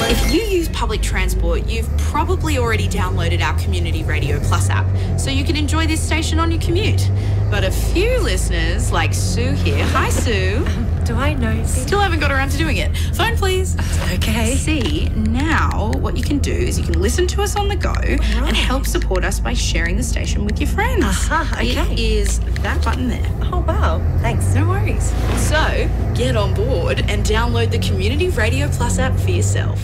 If you use public transport, you've probably already downloaded our Community Radio Plus app, so you can enjoy this station on your commute. But a few listeners, like Sue here, hi Sue, Do I know? still haven't got around to doing it. Phone please. Okay. See, now what you can do is you can listen to us on the go and help support us by sharing the station with your friends. Okay. It is that button there. Oh, wow. Thanks. No worries. So, get on board and download the Community Radio Plus app for yourself.